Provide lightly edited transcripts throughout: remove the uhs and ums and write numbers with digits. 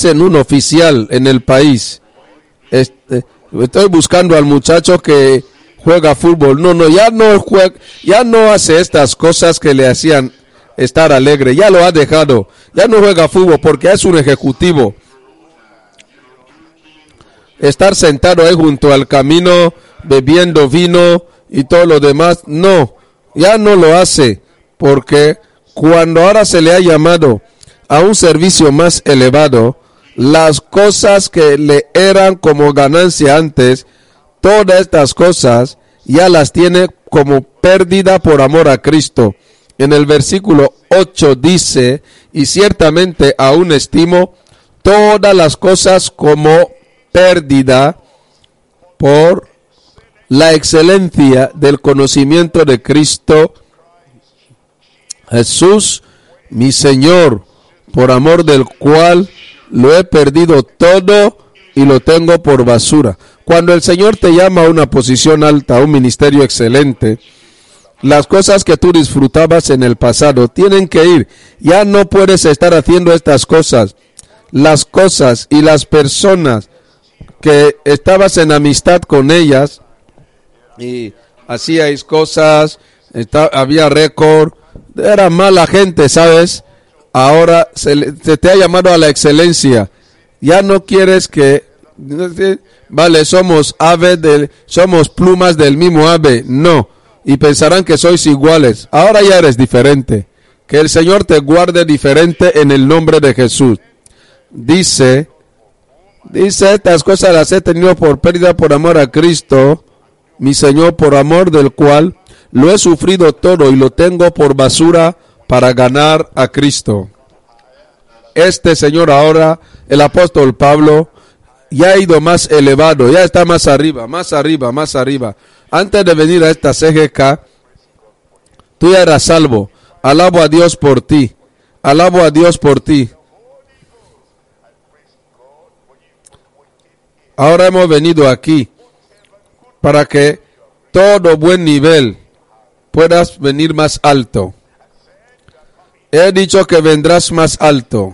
en un oficial en el país. Estoy buscando al muchacho que juega fútbol. No, ya no hace estas cosas que le hacían estar alegre. Ya lo ha dejado. Ya no juega fútbol porque es un ejecutivo. Estar sentado ahí junto al camino, bebiendo vino y todo lo demás. No, ya no lo hace. Porque cuando ahora se le ha llamado a un servicio más elevado, las cosas que le eran como ganancia antes, todas estas cosas ya las tiene como pérdida por amor a Cristo. En el versículo 8 dice, y ciertamente aún estimo todas las cosas como pérdida por la excelencia del conocimiento de Cristo Jesús, mi Señor, por amor del cual lo he perdido todo y lo tengo por basura. Cuando el Señor te llama a una posición alta, a un ministerio excelente, las cosas que tú disfrutabas en el pasado tienen que ir. Ya no puedes estar haciendo estas cosas. Las cosas y las personas que estabas en amistad con ellas y hacíais cosas, había récord, era mala gente, ¿sabes? Ahora se te ha llamado a la excelencia. Ya no quieres que, vale, somos plumas del mismo ave. No, y pensarán que sois iguales. Ahora ya eres diferente. Que el Señor te guarde diferente en el nombre de Jesús. Dice, estas cosas las he tenido por pérdida por amor a Cristo, mi Señor, por amor del cual lo he sufrido todo y lo tengo por basura para ganar a Cristo. Este Señor ahora, el apóstol Pablo, ya ha ido más elevado, ya está más arriba, más arriba, más arriba. Antes de venir a esta CGK, tú ya eras salvo. Alabo a Dios por ti. Alabo a Dios por ti. Ahora hemos venido aquí para que todo buen nivel puedas venir más alto. He dicho que vendrás más alto.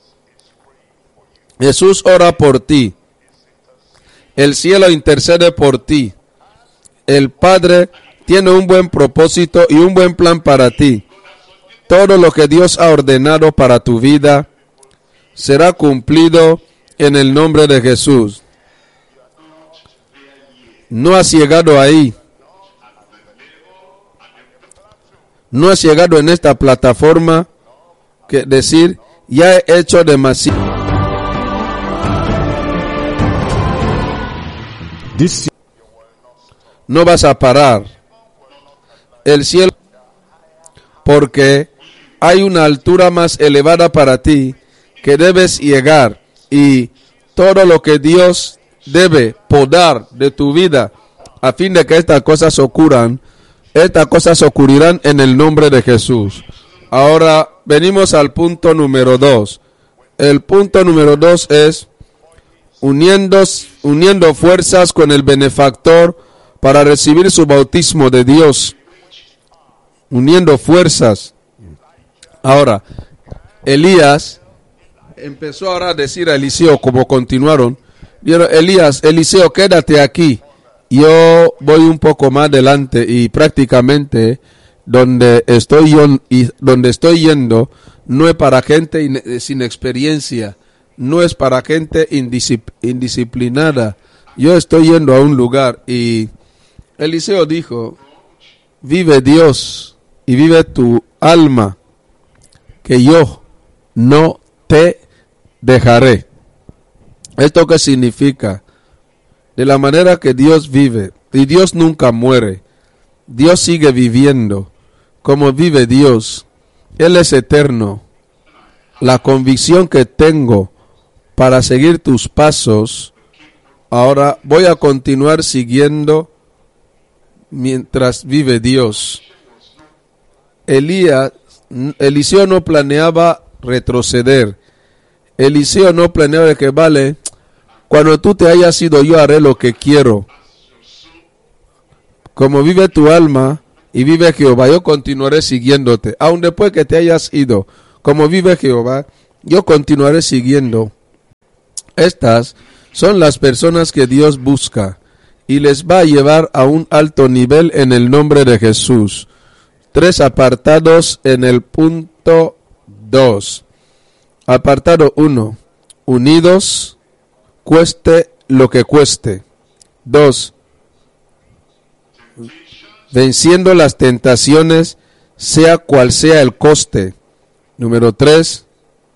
Jesús ora por ti. El cielo intercede por ti. El Padre tiene un buen propósito y un buen plan para ti. Todo lo que Dios ha ordenado para tu vida será cumplido en el nombre de Jesús. No has llegado ahí. No has llegado en esta plataforma que decir, ya he hecho demasiado. No vas a parar. El cielo, porque hay una altura más elevada para ti que debes llegar, y todo lo que Dios debe podar de tu vida a fin de que estas cosas ocurran, estas cosas ocurrirán en el nombre de Jesús. Ahora venimos al punto número 2. El punto número 2 es uniendo fuerzas con el benefactor para recibir su bautismo de Dios. Uniendo fuerzas. Ahora, Elías empezó ahora a decir a Eliseo, como continuaron, dijeron, Eliseo, quédate aquí. Yo voy un poco más adelante y prácticamente donde estoy yendo no es para gente sin experiencia, no es para gente indisciplinada. Yo estoy yendo a un lugar y Eliseo dijo, vive Dios y vive tu alma, que yo no te dejaré. ¿Esto qué significa? De la manera que Dios vive, y Dios nunca muere, Dios sigue viviendo, como vive Dios, Él es eterno. La convicción que tengo para seguir tus pasos, ahora voy a continuar siguiendo mientras vive Dios. Eliseo no planeaba retroceder. Eliseo no planeaba de que vale, cuando tú te hayas ido yo haré lo que quiero. Como vive tu alma y vive Jehová, yo continuaré siguiéndote. Aun después que te hayas ido, como vive Jehová, yo continuaré siguiendo Estas son las personas que Dios busca y les va a llevar a un alto nivel en el nombre de Jesús. 3 apartados en el punto 2. Apartado 1. Unidos, cueste lo que cueste. 2. Venciendo las tentaciones, sea cual sea el coste. Número 3.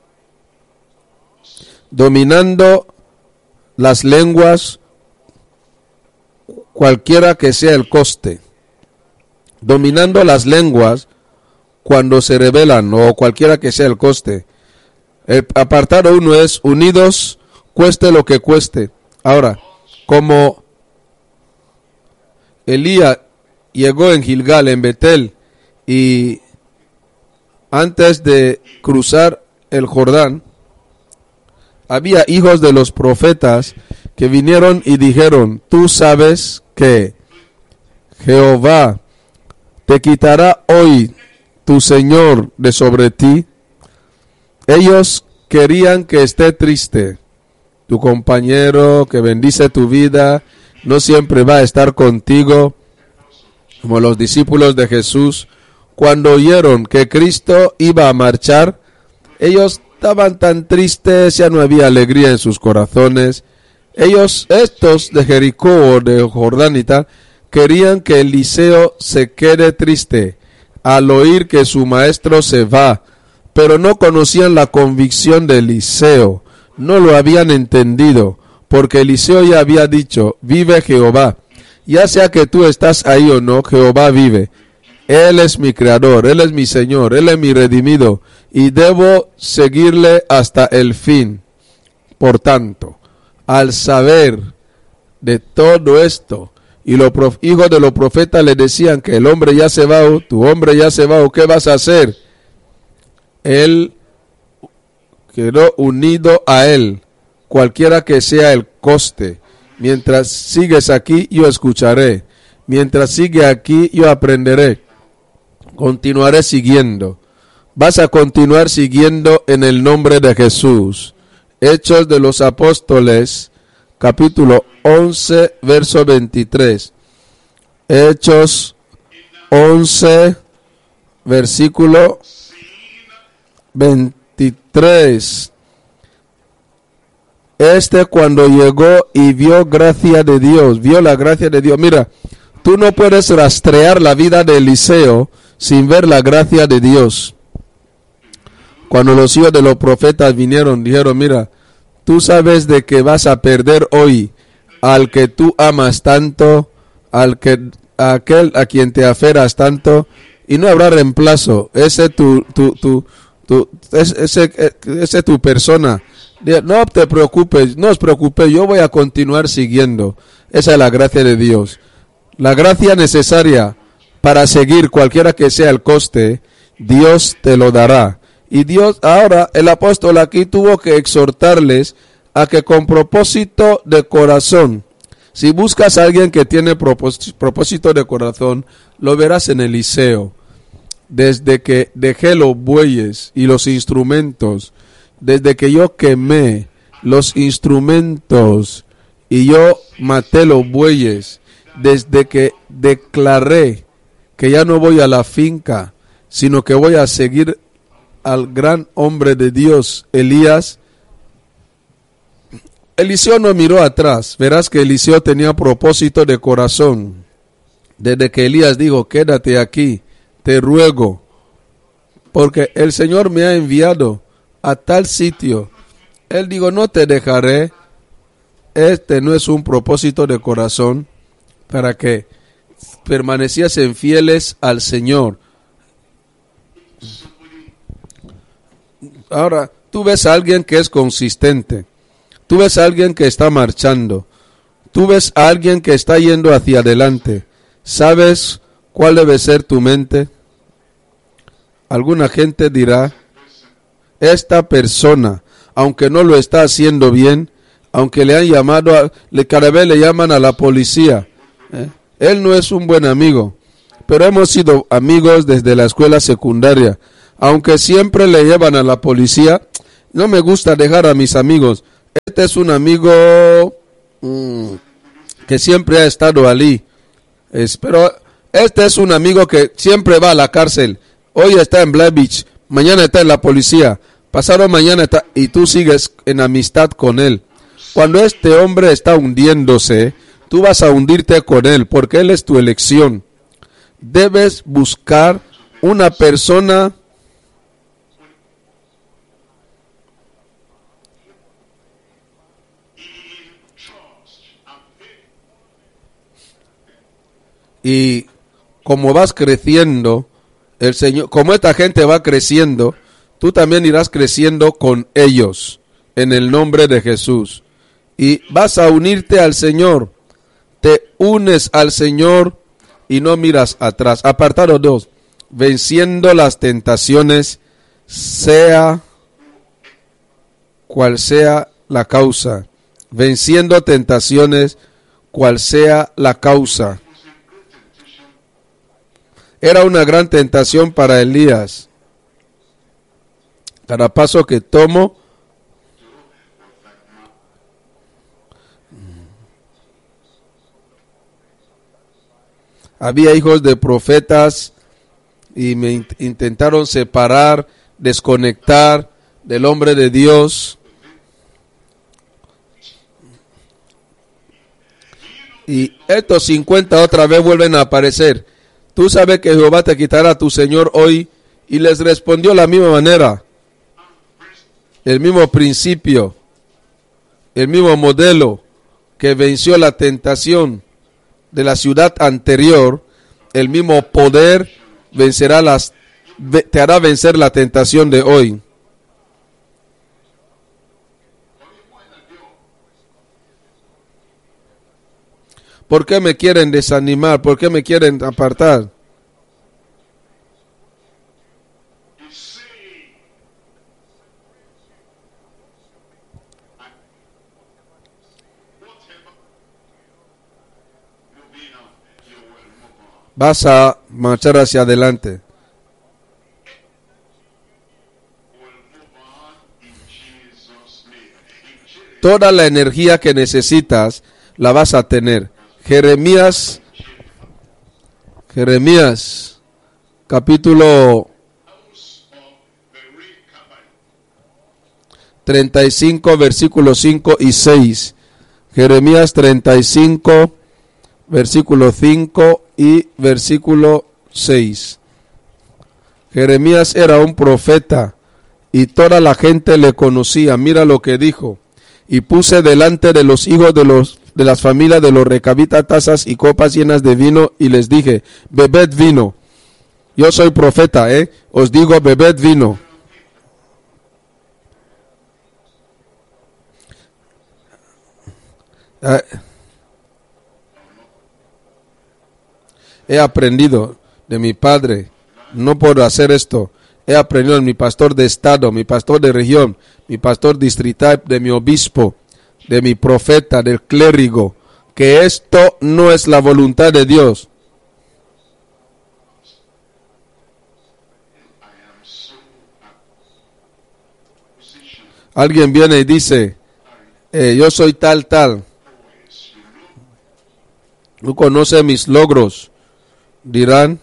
Dominando las lenguas, cualquiera que sea el coste. Dominando las lenguas cuando se rebelan o cualquiera que sea el coste. El apartado 1 es unidos, cueste lo que cueste. Ahora, como Elías llegó en Gilgal, en Betel, y antes de cruzar el Jordán, había hijos de los profetas que vinieron y dijeron: tú sabes que Jehová te quitará hoy tu Señor de sobre ti. Ellos querían que esté triste. Tu compañero que bendice tu vida no siempre va a estar contigo. Como los discípulos de Jesús, cuando oyeron que Cristo iba a marchar, ellos estaban tan tristes, ya no había alegría en sus corazones. Estos de Jericó o de Jordán y tal, querían que Eliseo se quede triste al oír que su maestro se va, pero no conocían la convicción de Eliseo, no lo habían entendido, porque Eliseo ya había dicho: vive Jehová, ya sea que tú estás ahí o no, Jehová vive. Él es mi creador, Él es mi Señor, Él es mi redimido, y debo seguirle hasta el fin. Por tanto, al saber de todo esto, y los hijos de los profetas le decían que el hombre ya se va, o tu hombre ya se va, o ¿qué vas a hacer? Él quedó unido a él, cualquiera que sea el coste. Mientras sigues aquí, yo escucharé. Mientras sigue aquí, yo aprenderé. Continuaré siguiendo. Vas a continuar siguiendo en el nombre de Jesús. Hechos de los Apóstoles, capítulo 11, verso 23. Hechos 11, versículo 23. Cuando llegó y vio gracia de Dios, vio la gracia de Dios. Mira, tú no puedes rastrear la vida de Eliseo sin ver la gracia de Dios. Cuando los hijos de los profetas vinieron, dijeron: mira, tú sabes de que vas a perder hoy al que tú amas tanto, aquel a quien te aferras tanto, y no habrá reemplazo. Ese tu persona. No te preocupes, no os preocupéis, yo voy a continuar siguiendo. Esa es la gracia de Dios. La gracia necesaria para seguir cualquiera que sea el coste, Dios te lo dará. Y Dios, ahora el apóstol aquí tuvo que exhortarles a que con propósito de corazón, si buscas a alguien que tiene propósito de corazón, lo verás en Eliseo. Desde que dejé los bueyes y los instrumentos, desde que yo quemé los instrumentos y yo maté los bueyes, desde que declaré que ya no voy a la finca, sino que voy a seguir al gran hombre de Dios, Elías. Eliseo no miró atrás. Verás que Eliseo tenía propósito de corazón. Desde que Elías dijo: quédate aquí, te ruego, porque el Señor me ha enviado a tal sitio. Él dijo: no te dejaré. Este no es un propósito de corazón para que permaneciesen fieles al Señor. Ahora, tú ves a alguien que es consistente. Tú ves a alguien que está marchando. Tú ves a alguien que está yendo hacia adelante. ¿Sabes cuál debe ser tu mente? Alguna gente dirá: esta persona, aunque no lo está haciendo bien, aunque le han llamado, cada vez le llaman a la policía, él no es un buen amigo, pero hemos sido amigos desde la escuela secundaria. Aunque siempre le llevan a la policía, no me gusta dejar a mis amigos. Este es un amigo que siempre ha estado allí. Pero este es un amigo que siempre va a la cárcel. Hoy está en Black Beach, mañana está en la policía, pasado mañana está, y tú sigues en amistad con él. Cuando este hombre está hundiéndose, tú vas a hundirte con él, porque él es tu elección. Debes buscar una persona y como vas creciendo, el Señor, como esta gente va creciendo, tú también irás creciendo con ellos, en el nombre de Jesús. Y vas a unirte al Señor, te unes al Señor y no miras atrás. Apartado 2, venciendo las tentaciones, sea cual sea la causa. Venciendo tentaciones, cual sea la causa. Era una gran tentación para Elías. Cada paso que tomo, había hijos de profetas y me intentaron separar, desconectar del hombre de Dios. Y estos 50 otra vez vuelven a aparecer. Tú sabes que Jehová te quitará a tu Señor hoy. Y les respondió la misma manera. El mismo principio. El mismo modelo que venció la tentación de la ciudad anterior. El mismo poder vencerá te hará vencer la tentación de hoy. ¿Por qué me quieren desanimar? ¿Por qué me quieren apartar? Vas a marchar hacia adelante. Toda la energía que necesitas la vas a tener. Jeremías, capítulo 35, versículos 5 y 6. Jeremías 35, versículo 5 y versículo 6. Jeremías era un profeta y toda la gente le conocía. Mira lo que dijo. Y puse delante de los hijos de las familias de los recabitas tazas y copas llenas de vino y les dije, bebed vino. Yo soy profeta, os digo, bebed vino. He aprendido de mi padre, no puedo hacer esto. He aprendido de mi pastor de estado, mi pastor de región, mi pastor distrital, de mi obispo, de mi profeta, del clérigo, que esto no es la voluntad de Dios. Alguien viene y dice, yo soy tal. No conoce mis logros. Dirán,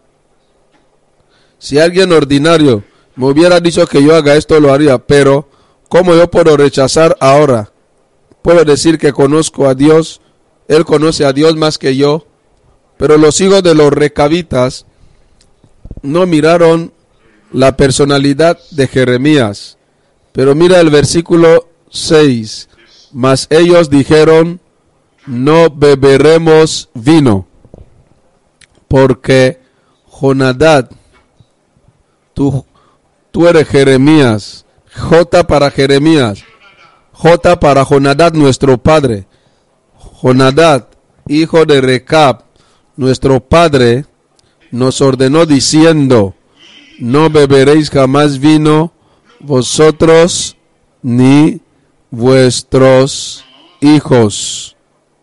si alguien ordinario me hubiera dicho que yo haga esto, lo haría, pero ¿cómo yo puedo rechazar ahora? Puedo decir que conozco a Dios, Él conoce a Dios más que yo, pero los hijos de los recabitas no miraron la personalidad de Jeremías. Pero mira el versículo 6, mas ellos dijeron, no beberemos vino, porque Jonadab, tú eres Jeremías, J para Jeremías, J para Jonadab nuestro padre. Jonadab, hijo de Recab, nuestro padre, nos ordenó diciendo, no beberéis jamás vino, vosotros ni vuestros hijos.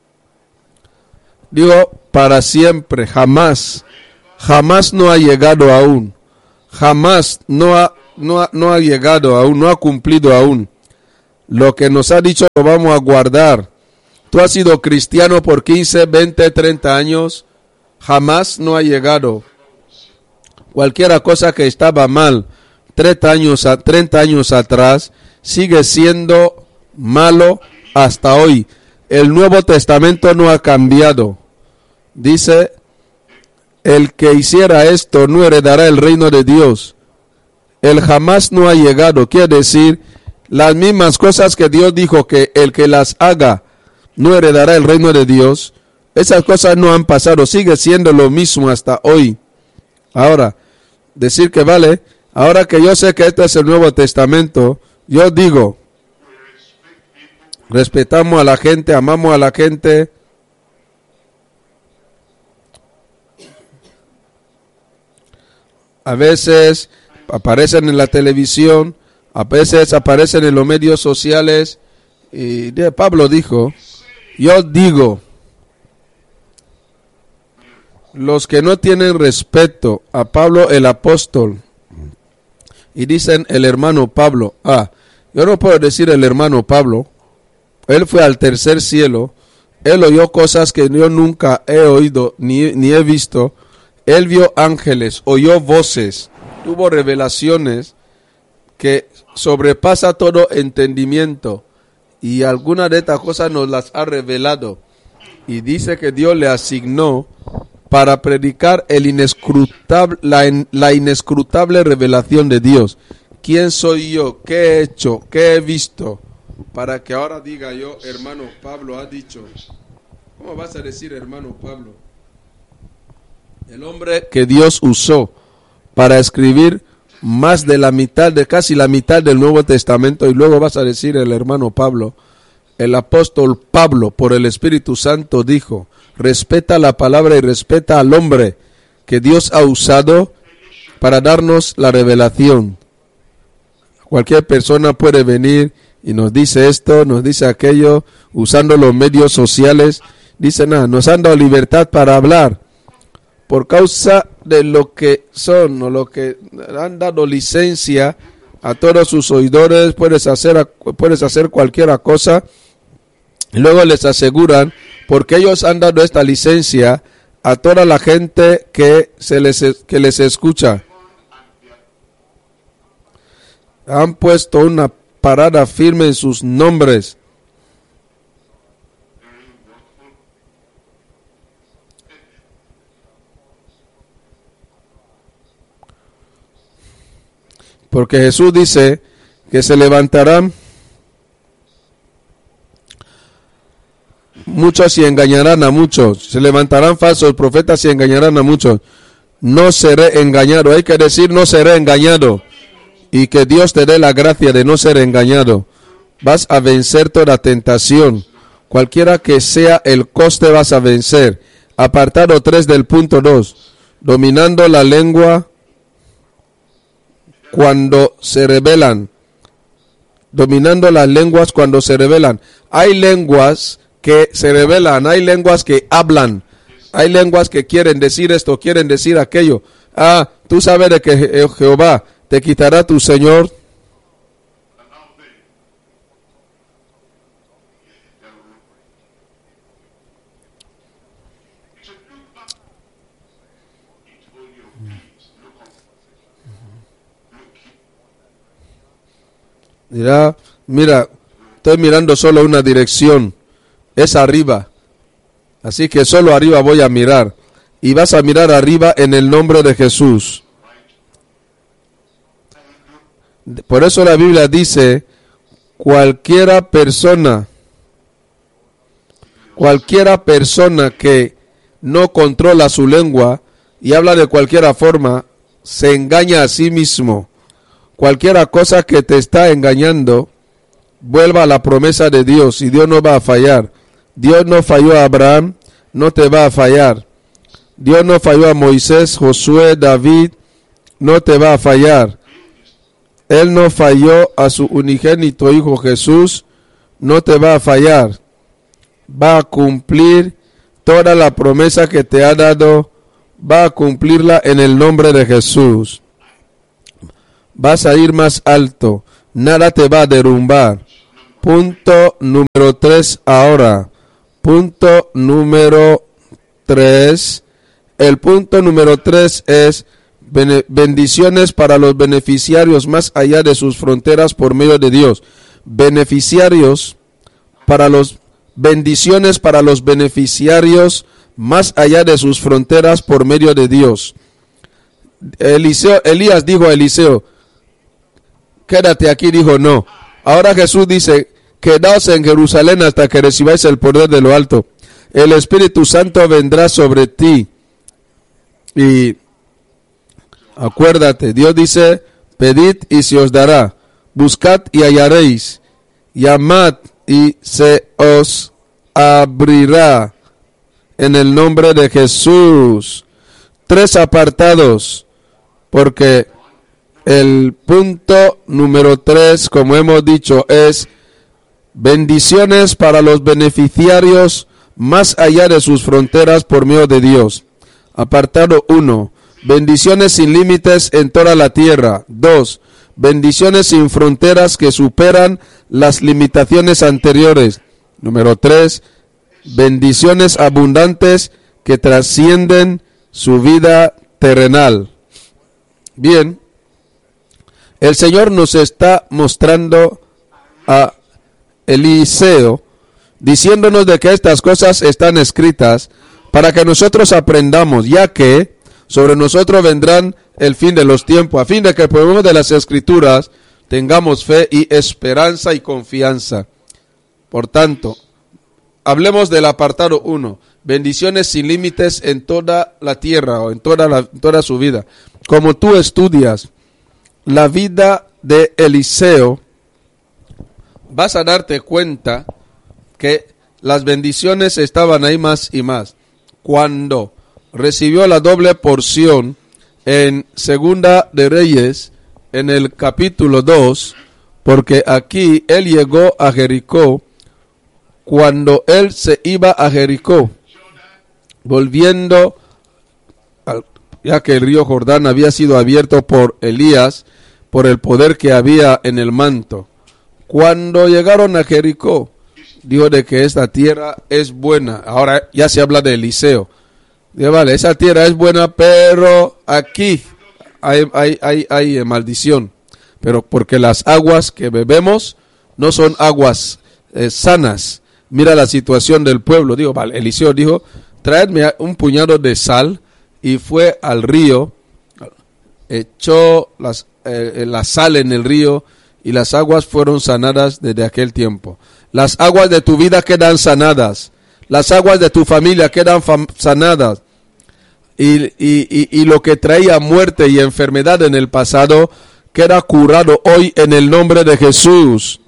Digo, para siempre, jamás no ha llegado aún, jamás no ha llegado aún, no ha cumplido aún. Lo que nos ha dicho lo vamos a guardar. Tú has sido cristiano por 15, 20, 30 años. Jamás no ha llegado cualquier cosa que estaba mal 30 años atrás, sigue siendo malo hasta hoy. El Nuevo Testamento no ha cambiado. Dice, el que hiciera esto no heredará el reino de Dios. El jamás no ha llegado. Quiere decir, las mismas cosas que Dios dijo que el que las haga no heredará el reino de Dios. Esas cosas no han pasado. Sigue siendo lo mismo hasta hoy. Ahora, decir que vale, ahora que yo sé que este es el Nuevo Testamento, yo digo, respetamos a la gente, amamos a la gente. A veces aparecen en la televisión, a veces aparecen en los medios sociales. Y Pablo dijo, yo digo, los que no tienen respeto a Pablo el apóstol y dicen el hermano Pablo, yo no puedo decir el hermano Pablo, él fue al tercer cielo, él oyó cosas que yo nunca he oído ni he visto, él vio ángeles, oyó voces, tuvo revelaciones que sobrepasa todo entendimiento, y algunas de estas cosas nos las ha revelado, y dice que Dios le asignó para predicar la inescrutable revelación de Dios. ¿Quién soy yo? ¿Qué he hecho? ¿Qué he visto? Para que ahora diga yo, hermano Pablo ha dicho. ¿Cómo vas a decir hermano Pablo? El hombre que Dios usó para escribir más de la mitad, casi la mitad del Nuevo Testamento, y luego vas a decir el hermano Pablo. El apóstol Pablo, por el Espíritu Santo, dijo, respeta la palabra y respeta al hombre que Dios ha usado para darnos la revelación. Cualquier persona puede venir y nos dice esto, nos dice aquello, usando los medios sociales. Dice, nos han dado libertad para hablar. Por causa de lo que son o lo que han dado licencia a todos sus oidores, puedes hacer cualquier cosa. Y luego les aseguran, porque ellos han dado esta licencia a toda la gente que les escucha. Han puesto una parada firme en sus nombres. Porque Jesús dice que se levantarán muchos y engañarán a muchos. Se levantarán falsos profetas y engañarán a muchos. No seré engañado. Hay que decir no seré engañado. Y que Dios te dé la gracia de no ser engañado. Vas a vencer toda tentación. Cualquiera que sea el coste vas a vencer. Apartado 3 del punto 2. Dominando la lengua cuando se rebelan. Dominando las lenguas cuando se rebelan. Hay lenguas que se revelan, hay lenguas que hablan, hay lenguas que quieren decir esto, quieren decir aquello. Tú sabes de que Jehová te quitará tu Señor. Dirá, mira, estoy mirando solo una dirección. Es arriba, así que solo arriba voy a mirar, y vas a mirar arriba en el nombre de Jesús. Por eso la Biblia dice, cualquiera persona que no controla su lengua y habla de cualquier forma, se engaña a sí mismo. Cualquiera cosa que te está engañando, vuelva a la promesa de Dios y Dios no va a fallar. Dios no falló a Abraham, no te va a fallar. Dios no falló a Moisés, Josué, David, no te va a fallar. Él no falló a su unigénito Hijo Jesús, no te va a fallar. Va a cumplir toda la promesa que te ha dado, va a cumplirla en el nombre de Jesús. Vas a ir más alto, nada te va a derrumbar. Punto número 3 ahora. Punto número 3. El punto número 3 es bendiciones para los beneficiarios más allá de sus fronteras por medio de Dios. Bendiciones para los beneficiarios más allá de sus fronteras por medio de Dios. Elías dijo a Eliseo, quédate aquí, dijo no. Ahora Jesús dice, quedaos en Jerusalén hasta que recibáis el poder de lo alto. El Espíritu Santo vendrá sobre ti. Y acuérdate, Dios dice, pedid y se os dará, buscad y hallaréis, llamad y se os abrirá, en el nombre de Jesús. 3 apartados, porque el punto número 3, como hemos dicho, es bendiciones para los beneficiarios más allá de sus fronteras por medio de Dios. Apartado 1. Bendiciones sin límites en toda la tierra. 2. Bendiciones sin fronteras que superan las limitaciones anteriores. Número 3. Bendiciones abundantes que trascienden su vida terrenal. Bien, el Señor nos está mostrando a Eliseo, diciéndonos de que estas cosas están escritas para que nosotros aprendamos, ya que sobre nosotros vendrán el fin de los tiempos, a fin de que por medio de las Escrituras tengamos fe y esperanza y confianza. Por tanto, hablemos del apartado 1, bendiciones sin límites en toda la tierra o en toda su vida. Como tú estudias la vida de Eliseo, vas a darte cuenta que las bendiciones estaban ahí más y más. Cuando recibió la doble porción en Segunda de Reyes, en el capítulo 2, porque aquí él llegó a Jericó, cuando él se iba a Jericó, volviendo, ya que el río Jordán había sido abierto por Elías, por el poder que había en el manto. Cuando llegaron a Jericó, dijo de que esta tierra es buena. Ahora ya se habla de Eliseo. Dijo, vale, esa tierra es buena, pero aquí hay maldición. Pero porque las aguas que bebemos no son aguas sanas. Mira la situación del pueblo. Digo, vale, Eliseo dijo, traedme un puñado de sal, y fue al río, echó la sal en el río, y las aguas fueron sanadas desde aquel tiempo. Las aguas de tu vida quedan sanadas. Las aguas de tu familia quedan sanadas. Y lo que traía muerte y enfermedad en el pasado queda curado hoy en el nombre de Jesús.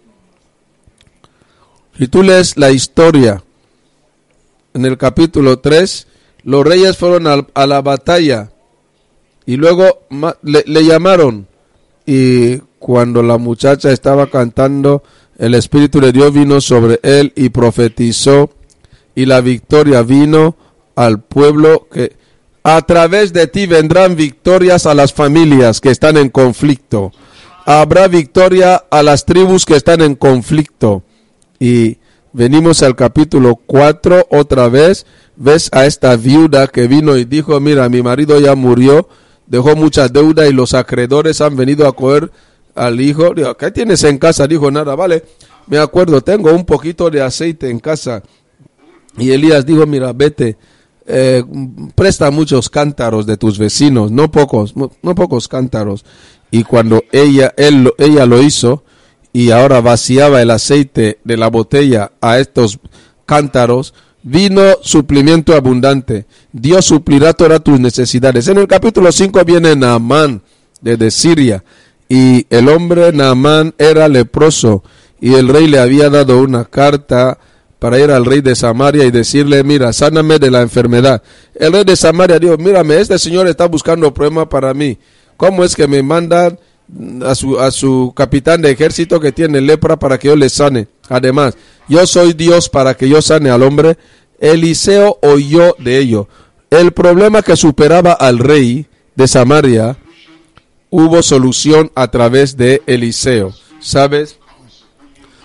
Si tú lees la historia en el capítulo 3, los reyes fueron a la batalla y luego le llamaron, y cuando la muchacha estaba cantando, el Espíritu de Dios vino sobre él y profetizó, y la victoria vino al pueblo. Que a través de ti vendrán victorias a las familias que están en conflicto. Habrá victoria a las tribus que están en conflicto. Y venimos al capítulo 4 otra vez. Ves a esta viuda que vino y dijo, mira, mi marido ya murió, dejó mucha deuda y los acreedores han venido a coger al hijo. Digo, ¿qué tienes en casa? Dijo, nada, vale, me acuerdo, tengo un poquito de aceite en casa. Y Elías dijo, mira, vete, presta muchos cántaros de tus vecinos, no pocos cántaros. Y cuando ella lo hizo, y ahora vaciaba el aceite de la botella a estos cántaros, vino suplimiento abundante. Dios suplirá todas tus necesidades. En el capítulo 5 viene Naamán desde Siria, y el hombre Naamán era leproso, y el rey le había dado una carta para ir al rey de Samaria y decirle, mira, sáname de la enfermedad. El rey de Samaria dijo, mírame, este señor está buscando problema para mí. ¿Cómo es que me mandan a su capitán de ejército que tiene lepra para que yo le sane? Además, yo soy Dios para que yo sane al hombre. Eliseo oyó de ello. El problema que superaba al rey de Samaria, hubo solución a través de Eliseo. ¿Sabes?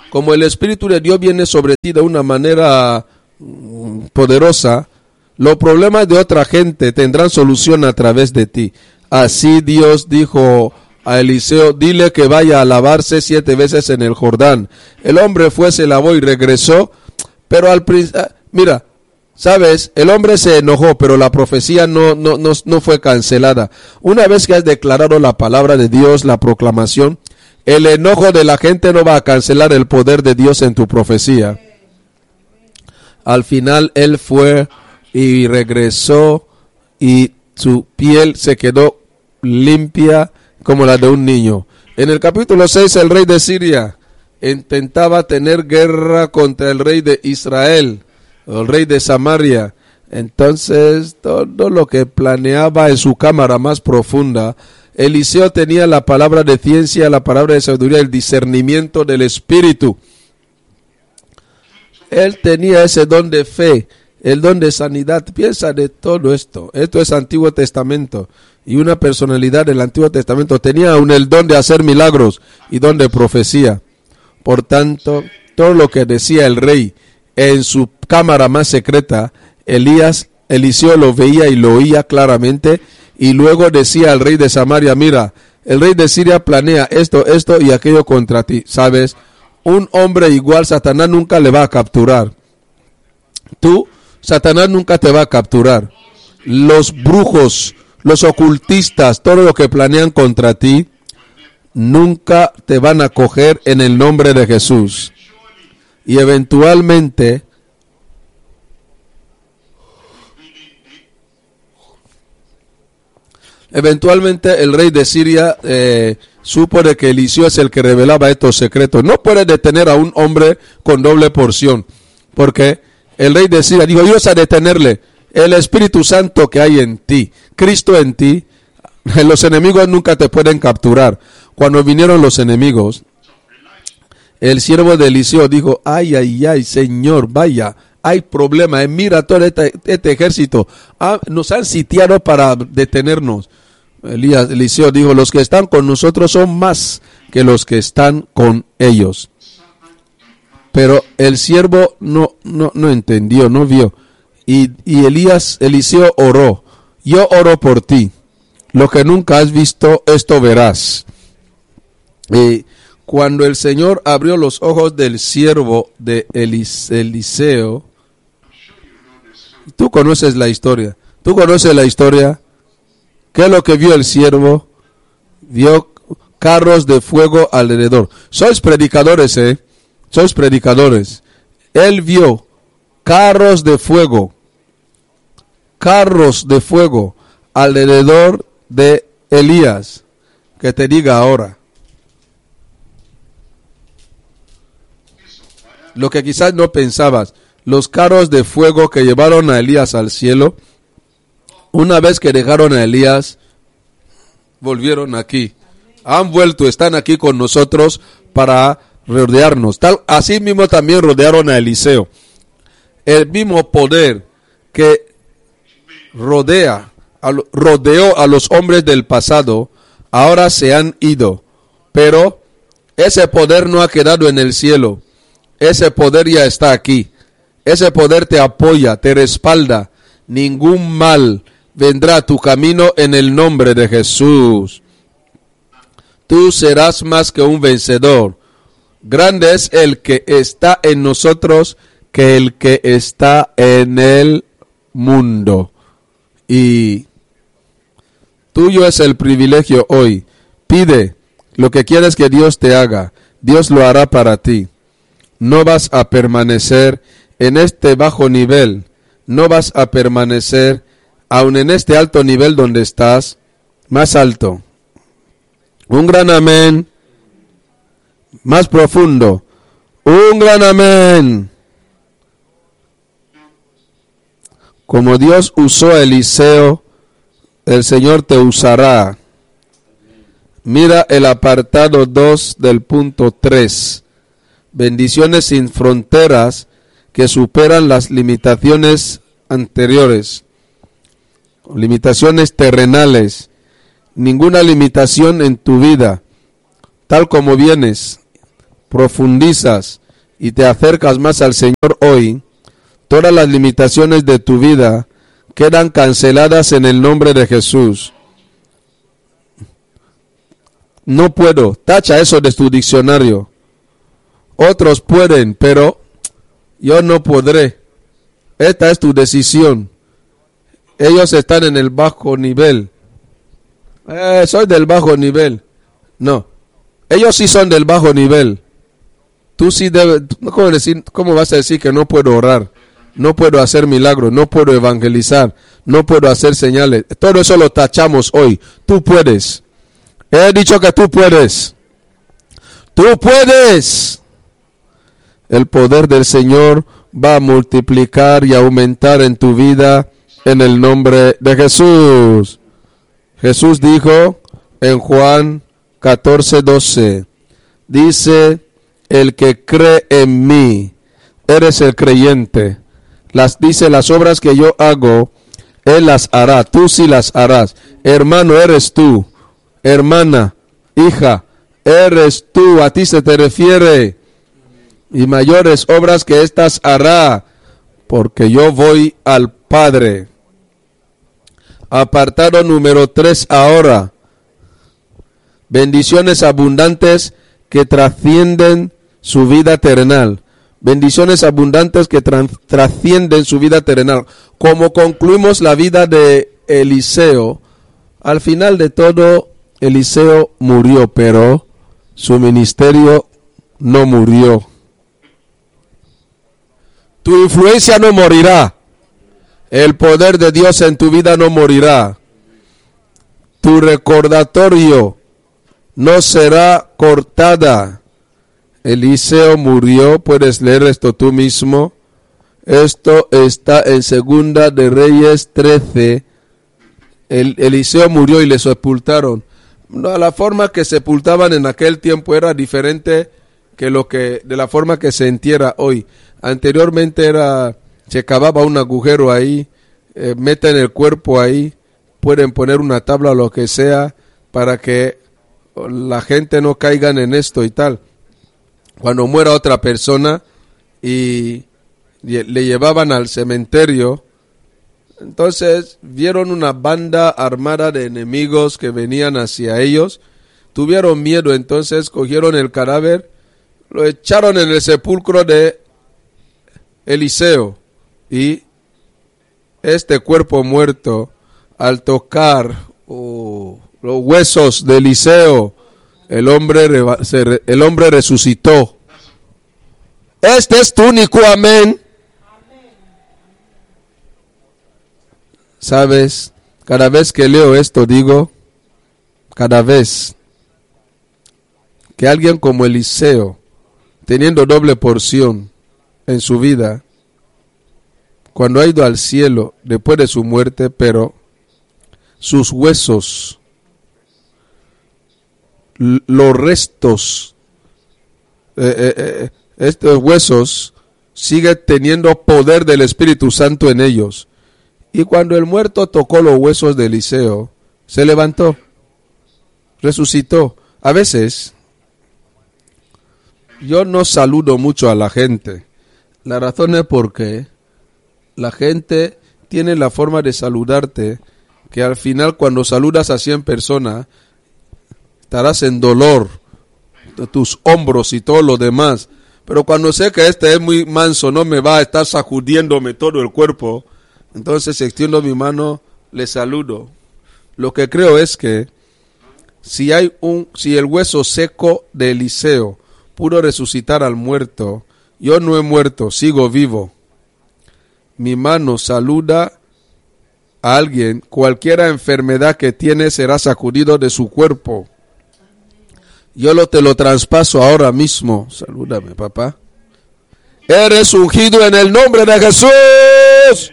como el Espíritu de Dios viene sobre ti de una manera poderosa, los problemas de otra gente tendrán solución a través de ti. Así Dios dijo a Eliseo, dile que vaya a lavarse 7 veces en el Jordán. El hombre fue, se lavó y regresó, pero al principio, mira, sabes, el hombre se enojó, pero la profecía no fue cancelada. Una vez que has declarado la palabra de Dios, la proclamación, el enojo de la gente no va a cancelar el poder de Dios en tu profecía. Al final él fue y regresó y su piel se quedó limpia como la de un niño. En el capítulo 6 el rey de Siria intentaba tener guerra contra el rey de Israel, el rey de Samaria. Entonces todo lo que planeaba en su cámara más profunda, Eliseo tenía la palabra de ciencia, la palabra de sabiduría, el discernimiento del espíritu. Él tenía ese don de fe, el don de sanidad. Piensa de todo esto. Esto es Antiguo Testamento. Y una personalidad del Antiguo Testamento tenía aún el don de hacer milagros y don de profecía. Por tanto, todo lo que decía el rey en su cámara más secreta, Eliseo lo veía y lo oía claramente. Y luego decía al rey de Samaria, mira, el rey de Siria planea esto y aquello contra ti. ¿Sabes? Un hombre igual, Satanás nunca le va a capturar. Satanás nunca te va a capturar. Los brujos, los ocultistas, todo lo que planean contra ti, nunca te van a coger en el nombre de Jesús. Y eventualmente el rey de Siria supo de que Eliseo es el que revelaba estos secretos. No puede detener a un hombre con doble porción, porque el rey de Siria dijo, Dios a detenerle. El Espíritu Santo que hay en ti, Cristo en ti, los enemigos nunca te pueden capturar. Cuando vinieron los enemigos, el siervo de Eliseo dijo, ay, Señor, vaya, hay problema, mira todo este ejército, nos han sitiado para detenernos. Eliseo dijo, los que están con nosotros son más que los que están con ellos. Pero el siervo no entendió, no vio. Y Eliseo oró, yo oro por ti. Lo que nunca has visto, esto verás. Cuando el Señor abrió los ojos del siervo de Eliseo, tú conoces la historia. ¿Qué es lo que vio el siervo? Vio carros de fuego alrededor. Sois predicadores, Sois predicadores. Él vio carros de fuego alrededor de Elías. Que te diga ahora. Lo que quizás no pensabas, los carros de fuego que llevaron a Elías al cielo, una vez que dejaron a Elías, volvieron aquí. Han vuelto, están aquí con nosotros para rodearnos. Así mismo también rodearon a Eliseo. El mismo poder que rodeó a los hombres del pasado, ahora se han ido. Pero ese poder no ha quedado en el cielo. Ese poder ya está aquí. Ese poder te apoya, te respalda. Ningún mal vendrá a tu camino en el nombre de Jesús. Tú serás más que un vencedor. Grande es el que está en nosotros que el que está en el mundo. Y tuyo es el privilegio hoy. Pide lo que quieres que Dios te haga. Dios lo hará para ti. No vas a permanecer en este bajo nivel. No vas a permanecer aún en este alto nivel donde estás. Más alto. Un gran amén. Más profundo. Un gran amén. Como Dios usó a Eliseo, el Señor te usará. Mira el apartado 2 del punto 3. Bendiciones sin fronteras que superan las limitaciones anteriores. Limitaciones terrenales. Ninguna limitación en tu vida. Tal como vienes. profundizas y te acercas más al Señor hoy, todas las limitaciones de tu vida quedan canceladas en el nombre de Jesús. No puedo, tacha eso de tu diccionario. Otros pueden, pero yo no podré. Esta es tu decisión. Ellos están en el bajo nivel. Soy del bajo nivel. No, ellos sí son del bajo nivel. Tú sí debes. ¿Cómo vas a decir que no puedo orar? No puedo hacer milagros, no puedo evangelizar, no puedo hacer señales. Todo eso lo tachamos hoy. Tú puedes. He dicho que tú puedes. Tú puedes. El poder del Señor va a multiplicar y aumentar en tu vida en el nombre de Jesús. Jesús dijo en Juan 14:12, dice, el que cree en mí, eres el creyente. Dice, las obras que yo hago, Él las hará, tú sí las harás. Hermano, eres tú. Hermana, hija, eres tú, a ti se te refiere. Y mayores obras que estas hará, porque yo voy al Padre. Apartado número 3 ahora. Bendiciones abundantes que trascienden su vida terrenal. Bendiciones abundantes que trascienden su vida terrenal. Como concluimos la vida de Eliseo, al final de todo, Eliseo murió, pero su ministerio no murió. Tu influencia no morirá. El poder de Dios en tu vida no morirá. Tu recordatorio no será cortada. Eliseo murió, puedes leer esto tú mismo. Esto está en Segunda de Reyes 13. Eliseo murió y le sepultaron. No, la forma que sepultaban en aquel tiempo era diferente de la forma que se entierra hoy. Anteriormente se cavaba un agujero ahí, meten el cuerpo ahí, pueden poner una tabla o lo que sea para que la gente no caigan en esto y tal. Cuando muera otra persona y le llevaban al cementerio, entonces vieron una banda armada de enemigos que venían hacia ellos, tuvieron miedo, entonces cogieron el cadáver, lo echaron en el sepulcro de Eliseo y este cuerpo muerto, al tocar los huesos de Eliseo, el hombre resucitó. Este es tu único amén. ¿Sabes? Cada vez que leo esto digo, cada vez que alguien como Eliseo, teniendo doble porción en su vida, cuando ha ido al cielo después de su muerte, pero sus huesos, los restos, estos huesos siguen teniendo poder del Espíritu Santo en ellos. Y cuando el muerto tocó los huesos de Eliseo, se levantó, resucitó. A veces, yo no saludo mucho a la gente. La razón es porque la gente tiene la forma de saludarte que al final cuando saludas a 100 personas, estarás en dolor de tus hombros y todo lo demás. Pero cuando sé que este es muy manso, no me va a estar sacudiéndome todo el cuerpo, entonces extiendo mi mano, le saludo. Lo que creo es que si el hueso seco de Eliseo pudo resucitar al muerto, yo no he muerto, sigo vivo. Mi mano saluda a alguien, cualquier enfermedad que tiene será sacudido de su cuerpo. Yo te lo traspaso ahora mismo. Salúdame, papá. Eres ungido en el nombre de Jesús.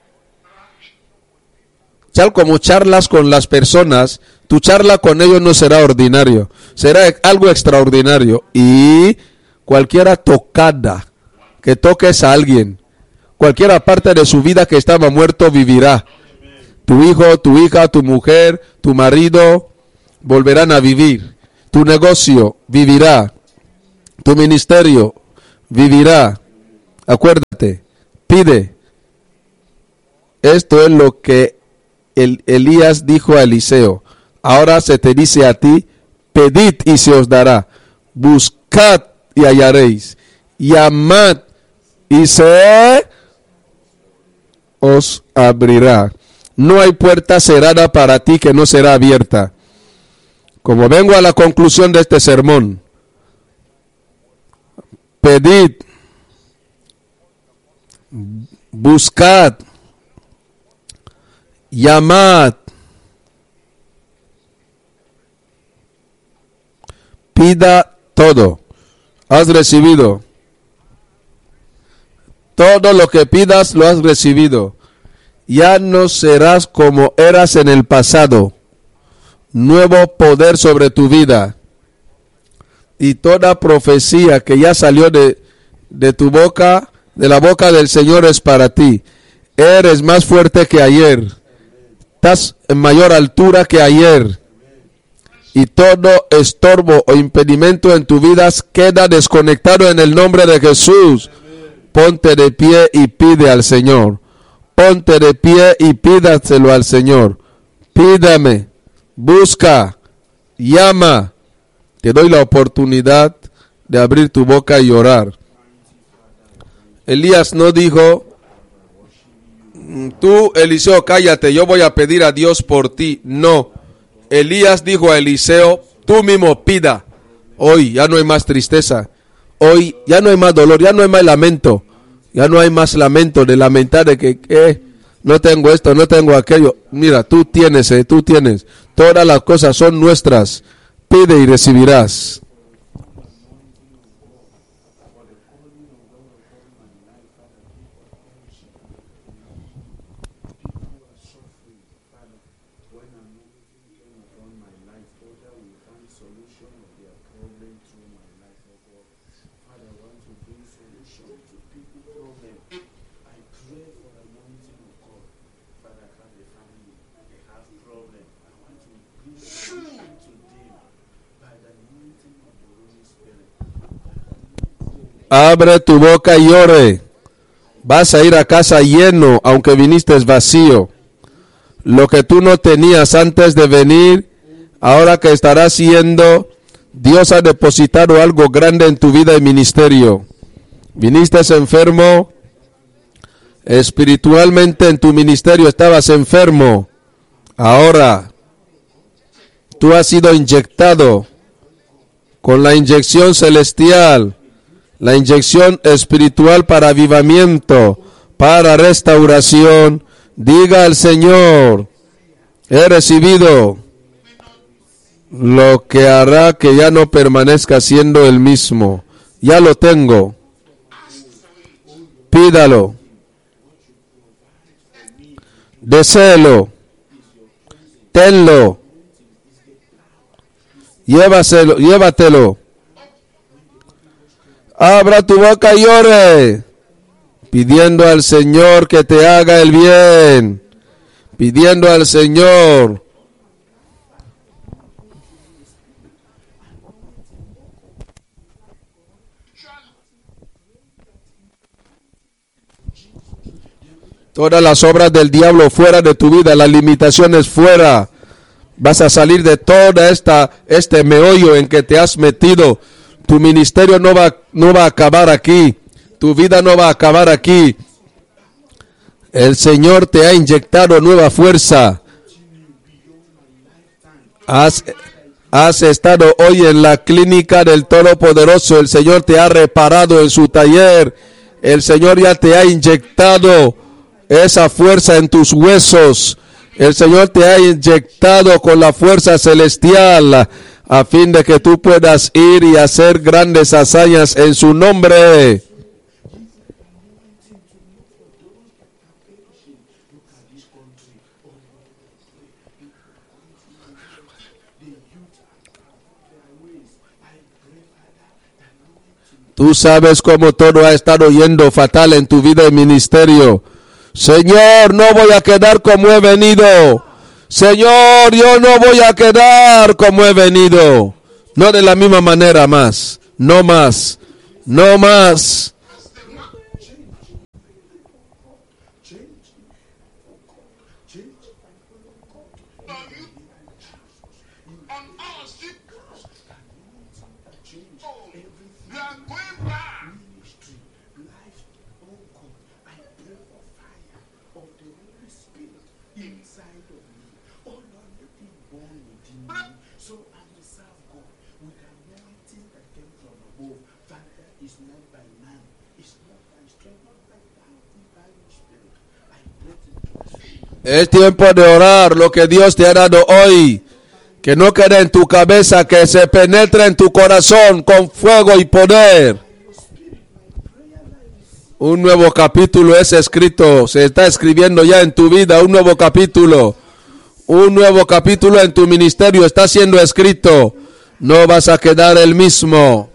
Tal como charlas con las personas, tu charla con ellos no será ordinario, será algo extraordinario. Y cualquiera tocada que toques a alguien, cualquiera parte de su vida que estaba muerto vivirá. Tu hijo, tu hija, tu mujer, tu marido volverán a vivir. Tu negocio vivirá. Tu ministerio vivirá. Acuérdate, pide. Esto es lo que Elías dijo a Eliseo. Ahora se te dice a ti, pedid y se os dará. Buscad y hallaréis. Llamad y se os abrirá. No hay puerta cerrada para ti que no será abierta. Como vengo a la conclusión de este sermón, pedid, buscad, llamad, pida todo. Has recibido. Todo lo que pidas lo has recibido. Ya no serás como eras en el pasado. Nuevo poder sobre tu vida. Y toda profecía que ya salió de tu boca, de la boca del Señor, es para ti. Eres más fuerte que ayer. Estás en mayor altura que ayer. Y todo estorbo o impedimento en tu vida queda desconectado en el nombre de Jesús. Ponte de pie y pide al Señor. Ponte de pie y pídaselo al Señor. Pídame, busca, llama. Te doy la oportunidad de abrir tu boca y orar. Elías no dijo, tú, Eliseo, cállate, yo voy a pedir a Dios por ti. No. Elías dijo a Eliseo, tú mismo pida. Hoy ya no hay más tristeza. Hoy ya no hay más dolor, ya no hay más lamento. Ya no hay más lamento de lamentar de que no tengo esto, no tengo aquello. Mira, tú tienes. Todas las cosas son nuestras. Pide y recibirás. Abre tu boca y ore. Vas a ir a casa lleno, aunque viniste vacío. Lo que tú no tenías antes de venir, ahora que estarás yendo, Dios ha depositado algo grande en tu vida y ministerio. Viniste enfermo, espiritualmente en tu ministerio estabas enfermo. Ahora, tú has sido inyectado con la inyección celestial. La inyección espiritual para avivamiento, para restauración. Diga al Señor, he recibido lo que hará que ya no permanezca siendo el mismo. Ya lo tengo. Pídalo. Deséelo. Tenlo. Llévatelo. Abra tu boca y ore, pidiendo al Señor que te haga el bien, pidiendo al Señor. Todas las obras del diablo fuera de tu vida, las limitaciones fuera. Vas a salir de toda este meollo en que te has metido. Tu ministerio no va a acabar aquí. Tu vida no va a acabar aquí. El Señor te ha inyectado nueva fuerza. Has estado hoy en la clínica del Todopoderoso. El Señor te ha reparado en su taller. El Señor ya te ha inyectado esa fuerza en tus huesos. El Señor te ha inyectado con la fuerza celestial a fin de que tú puedas ir y hacer grandes hazañas en su nombre. Tú sabes cómo todo ha estado yendo fatal en tu vida y ministerio. Señor, no voy a quedar como he venido. Señor, yo no voy a quedar como he venido. No de la misma manera más. No más. No más. Es tiempo de orar lo que Dios te ha dado hoy. Que no quede en tu cabeza, que se penetre en tu corazón con fuego y poder. Un nuevo capítulo es escrito, se está escribiendo ya en tu vida, un nuevo capítulo. Un nuevo capítulo en tu ministerio está siendo escrito. No vas a quedar el mismo.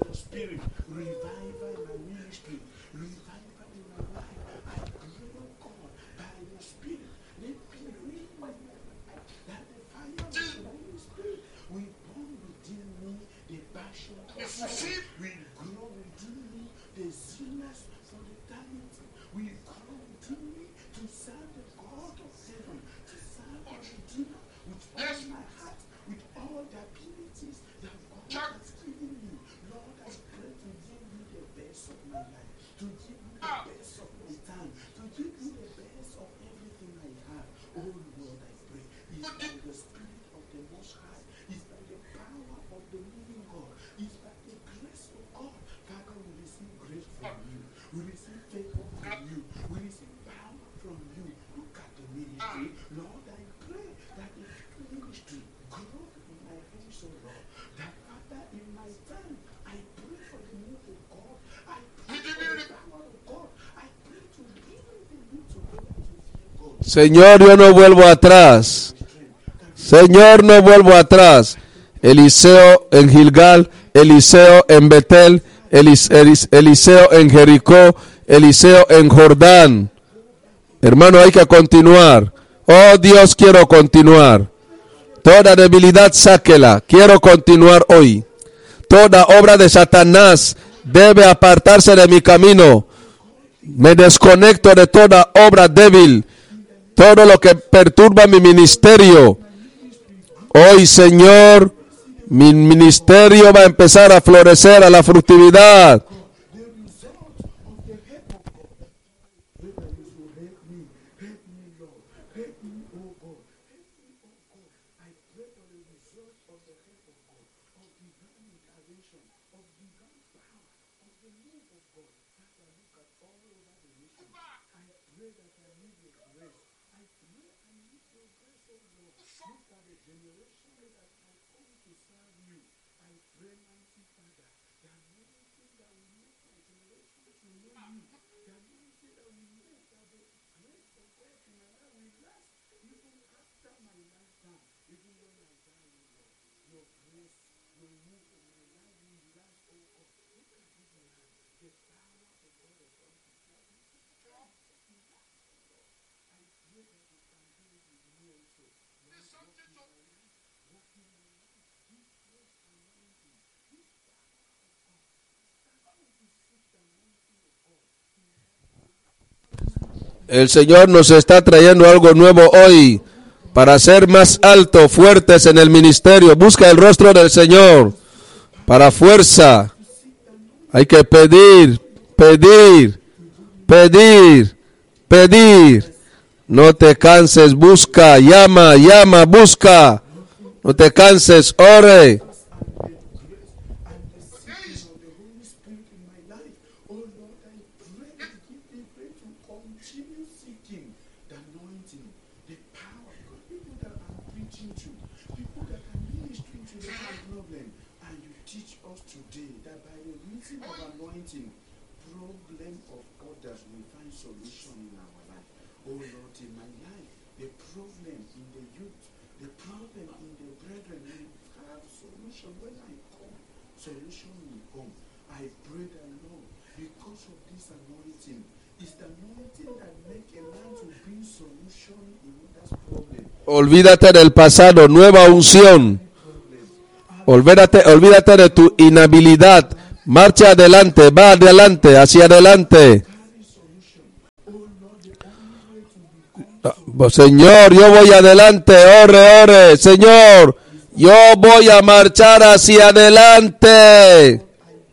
Señor, yo no vuelvo atrás. Señor, no vuelvo atrás. Eliseo en Gilgal, Eliseo en Betel, Eliseo en Jericó, Eliseo en Jordán. Hermano, hay que continuar. Oh Dios, quiero continuar. Toda debilidad, sáquela. Quiero continuar hoy. Toda obra de Satanás debe apartarse de mi camino. Me desconecto de toda obra débil. Todo lo que perturba mi ministerio. Hoy, Señor, mi ministerio va a empezar a florecer a la fructividad. El Señor nos está trayendo algo nuevo hoy para ser más alto, fuertes en el ministerio. Busca el rostro del Señor para fuerza. Hay que pedir, pedir, pedir, pedir. No te canses, busca, llama, llama, busca. No te canses, ore. Olvídate del pasado, nueva unción. Olvídate de tu inhabilidad. Marcha adelante, va adelante, hacia adelante. Señor, yo voy adelante, ore, Señor, yo voy a marchar hacia adelante.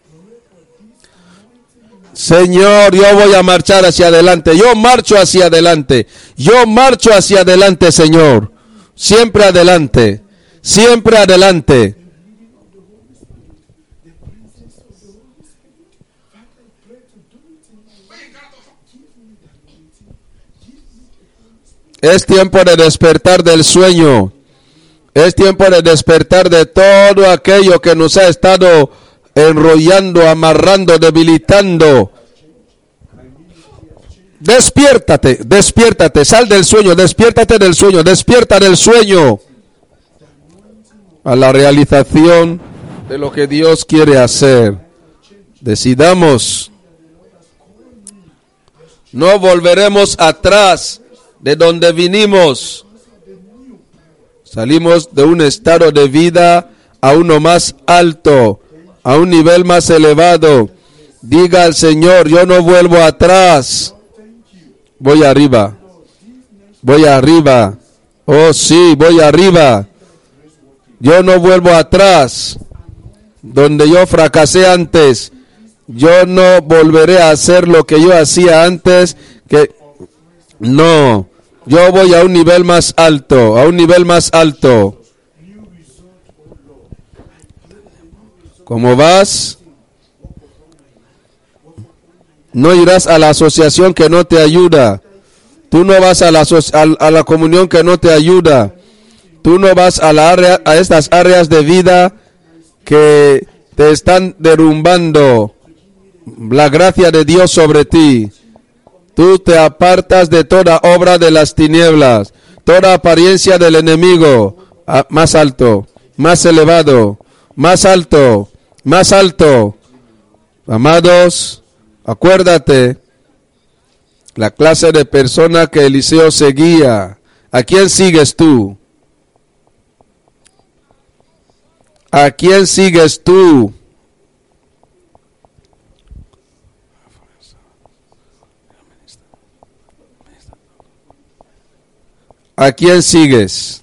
Señor, yo voy a marchar hacia adelante, yo marcho hacia adelante, Señor, siempre adelante, siempre adelante. Es tiempo de despertar del sueño. Es tiempo de despertar de todo aquello que nos ha estado enrollando, amarrando, debilitando. Despiértate, despiértate, sal del sueño, despiértate del sueño, despierta del sueño a la realización de lo que Dios quiere hacer. Decidamos. No volveremos atrás de donde vinimos. Salimos de un estado de vida a uno más alto, a un nivel más elevado. Diga al Señor, yo no vuelvo atrás. Voy arriba. Voy arriba. Oh sí, voy arriba. Yo no vuelvo atrás. Donde yo fracasé antes, yo no volveré a hacer lo que yo hacía antes. No, yo voy a un nivel más alto, a un nivel más alto. ¿Cómo vas? No irás a la asociación que no te ayuda. Tú no vas a la comunión que no te ayuda. Tú no vas a estas áreas de vida que te están derrumbando la gracia de Dios sobre ti. Tú te apartas de toda obra de las tinieblas, toda apariencia del enemigo. Más alto, más elevado, más alto, más alto. Amados, acuérdate la clase de persona que Eliseo seguía. ¿A quién sigues tú? ¿A quién sigues tú? ¿A quién sigues?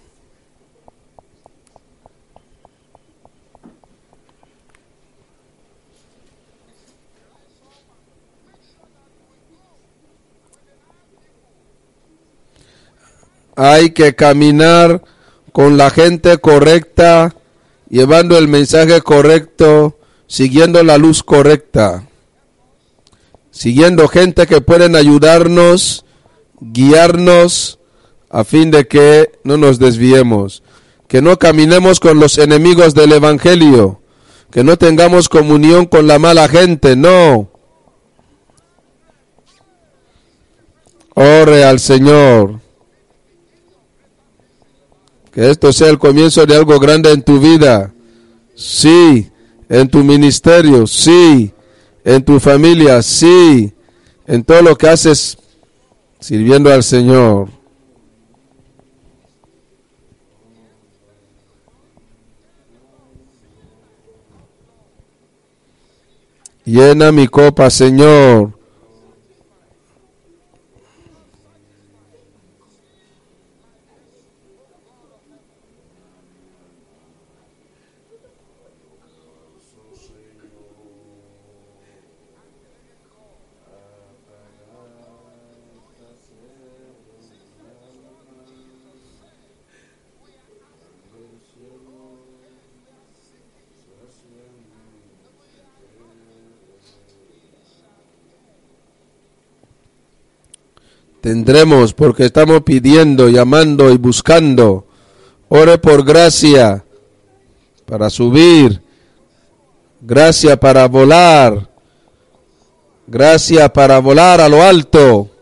Hay que caminar con la gente correcta, llevando el mensaje correcto, siguiendo la luz correcta, siguiendo gente que pueden ayudarnos, guiarnos, a fin de que no nos desviemos, que no caminemos con los enemigos del evangelio, que no tengamos comunión con la mala gente, no. Ore al Señor. Que esto sea el comienzo de algo grande en tu vida. Sí, en tu ministerio, sí, en tu familia, sí, en todo lo que haces sirviendo al Señor. Llena mi copa, Señor. Tendremos porque estamos pidiendo, llamando y buscando. Ore por gracia para subir, gracia para volar, gracia para volar a lo alto.